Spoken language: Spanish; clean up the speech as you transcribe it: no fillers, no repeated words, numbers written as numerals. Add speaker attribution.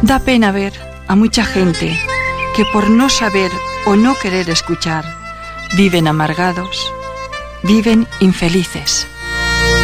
Speaker 1: Da pena ver a mucha gente que por no saber o no querer escuchar, viven amargados, viven infelices.